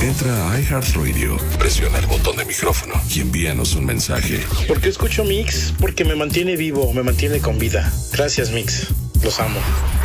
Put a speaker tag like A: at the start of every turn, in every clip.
A: Entra a iHeartRadio, presiona el botón de micrófono y envíanos un mensaje.
B: ¿Por qué escucho Mix? Porque me mantiene vivo, me mantiene con vida. Gracias, Mix. Los amo.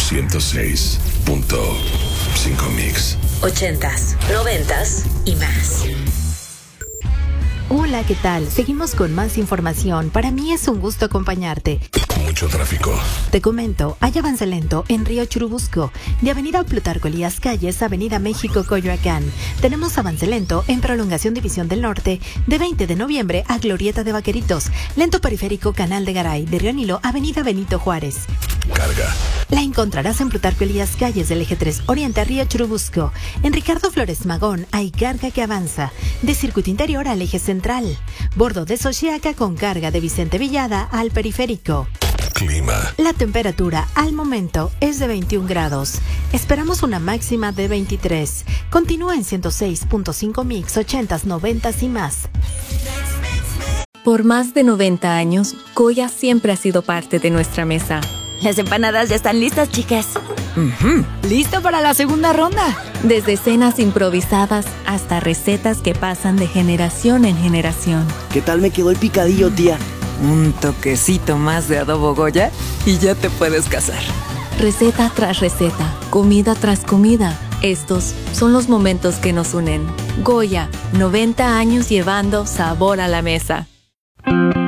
A: 106.5 Mix.
C: 80s, 90s y más.
D: Hola, ¿qué tal? Seguimos con más información. Para mí es un gusto acompañarte.
A: Mucho tráfico.
D: Te comento, hay avance lento en Río Churubusco, de Avenida Plutarco Elías Calles, Avenida México, Coyoacán. Tenemos avance lento en prolongación División del Norte, de 20 de noviembre a Glorieta de Vaqueritos. Lento periférico Canal de Garay, de Río Nilo, Avenida Benito Juárez.
A: Carga.
D: La encontrarás en Plutarco Elías Calles del Eje 3 Oriente a Río Churubusco. En Ricardo Flores Magón hay carga que avanza, de Circuito Interior al Eje Central. Bordo de Xochiaca con carga de Vicente Villada al periférico.
A: Clima.
D: La temperatura al momento es de 21 grados. Esperamos una máxima de 23. Continúa en 106.5 Mix, 80s, 90s y más.
E: Por más de 90 años, Goya siempre ha sido parte de nuestra mesa.
F: Las empanadas ya están listas, chicas.
G: ¿Listo para la segunda ronda?
E: Desde cenas improvisadas hasta recetas que pasan de generación en generación.
H: ¿Qué tal me quedó el picadillo, tía?
G: Un toquecito más de adobo Goya y ya te puedes casar.
E: Receta tras receta, comida tras comida. Estos son los momentos que nos unen. Goya, 90 años llevando sabor a la mesa.